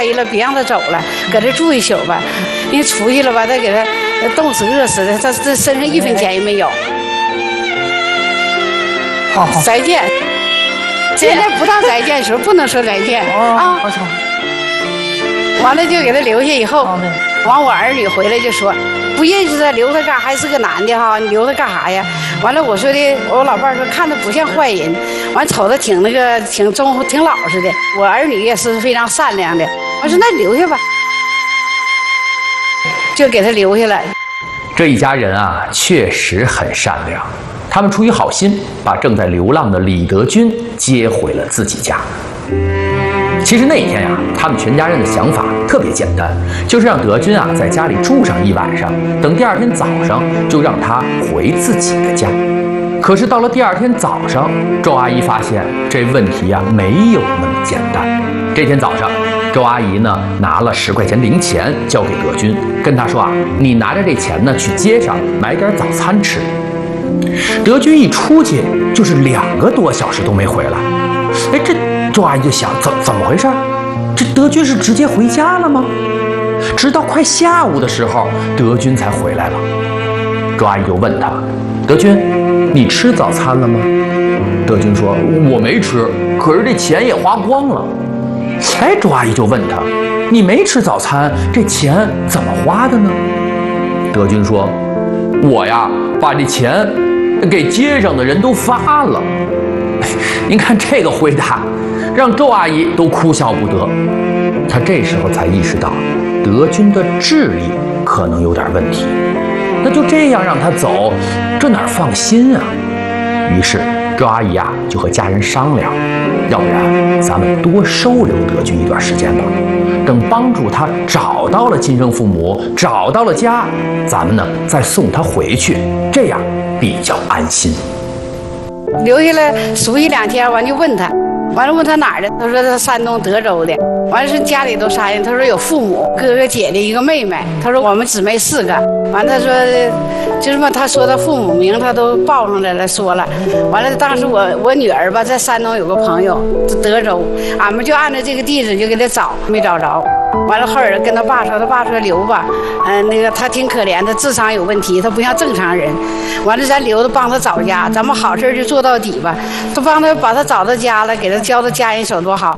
黑了，别让他走了，搁这住一宿吧。因为出去了吧，再给他冻死饿死的，他这身上1分钱也没有。 好， 再见。现在不到再见的时候，不能说再见啊。完了就给他留下以后，完我儿女回来就说，不认识他，留他干还是个男的哈，你留他干啥呀？完了我说的，我老伴儿说看他不像坏人，完瞅他挺那个挺老实的，我儿女也是非常善良的。我说那你留下吧，就给他留下了。 这一家人啊，确实很善良。他们出于好心，把正在流浪的李德军接回了自己家。其实那一天呀，他们全家人的想法特别简单，就是让德军啊在家里住上1晚上，等第2天早上就让他回自己的家。可是到了第2天早上，周阿姨发现这问题呀没有那么简单。这天早上，周阿姨呢拿了10块钱零钱交给德军，跟他说啊，你拿着这钱呢去街上买点早餐吃。德军一出去就是2个多小时都没回来。哎，这周阿姨就想怎么回事？这德军是直接回家了吗？直到快下午的时候，德军才回来了。周阿姨就问他，德军，你吃早餐了吗？德军说，我没吃，可是这钱也花光了。哎，周阿姨就问他，你没吃早餐，这钱怎么花的呢？德军说，我呀把这钱给街上的人都发了。您看这个回答，让周阿姨都哭笑不得。她这时候才意识到，德军的智力可能有点问题。那就这样让他走，这哪放心啊？于是周阿姨啊就和家人商量，要不然咱们多收留德军一段时间吧，等帮助他找到了亲生父母，找到了家，咱们呢再送他回去，这样比较安心。 留下来熟悉2天，完就问他，完了问他哪儿的，他说他山东德州的。完了是家里都啥人？他说有父母，哥哥姐姐1个妹妹。他说我们姊妹4个。完了他说就这么，他说他父母名他都报上来了，说了。完了当时我女儿吧在山东有个朋友，德州，俺们就按照这个地址就给他找，没找着。完了后儿跟他爸说，他爸说留吧，那个他挺可怜，他智商有问题，他不像正常人。完了咱留着帮他找家，咱们好事就做到底吧。他帮他把他找到家了，给他交到家人手多好。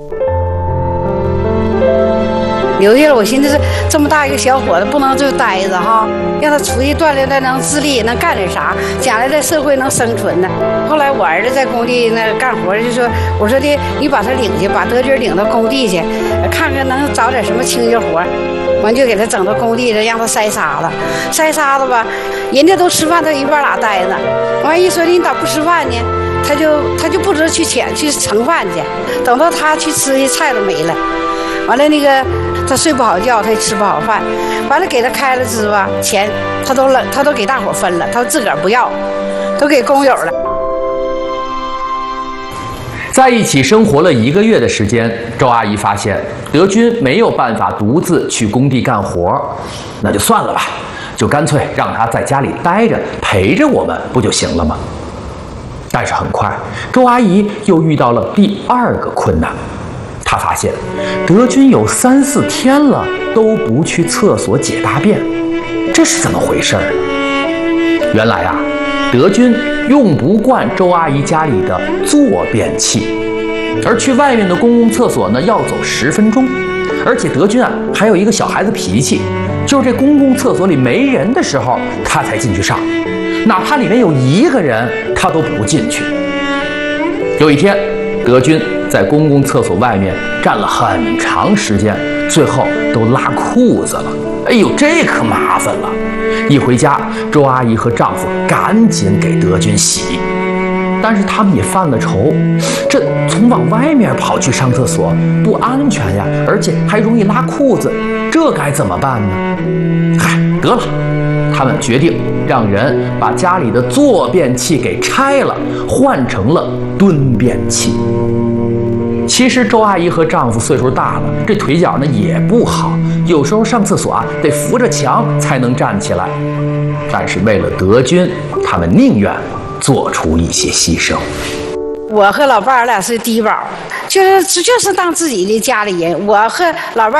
留下了，我寻思是这么大一个小伙子不能就待着哈，让他出去锻炼锻炼，能自立，能干点啥，将来在社会能生存呢。后来我儿子在工地那干活，就说我说的你把他领去，把德军领到工地去，看看能找点什么清洁活。完就给他整到工地上，让他筛沙子，筛沙子吧，人家都吃饭，他一半拉呆着。完一说你咋不吃饭呢？他就不知去盛饭去，等到他去吃去，菜都没了。完了那个他睡不好觉，他也吃不好饭。完了给他开了支吧，钱他都给大伙分了，他自个儿不要，都给工友了。 在一起生活了1个月的时间，周阿姨发现德军没有办法独自去工地干活，那就算了吧，就干脆让他在家里待着，陪着我们不就行了吗？但是很快，周阿姨又遇到了第2个困难。她发现德军有3、4天了都不去厕所解大便，这是怎么回事呢？原来啊，德军用不惯周阿姨家里的坐便器，而去外面的公共厕所呢要走10分钟。而且德军啊还有一个小孩子脾气，就是这公共厕所里没人的时候他才进去上，哪怕里面有1个人他都不进去。有一天，德军在公共厕所外面站了很长时间，最后都拉裤子了。哎呦，这可麻烦了！一回家，周阿姨和丈夫赶紧给德军洗，但是他们也犯了愁，这从往外面跑去上厕所不安全呀，而且还容易拉裤子，这该怎么办呢？嗨，得了，他们决定让人把家里的坐便器给拆了，换成了蹲便器。其实周阿姨和丈夫岁数大了，这腿脚呢也不好，有时候上厕所啊得扶着墙才能站起来。但是为了德军，他们宁愿做出一些牺牲。 我和老伴儿俩是低保，就是当自己的家里人。我和老伴儿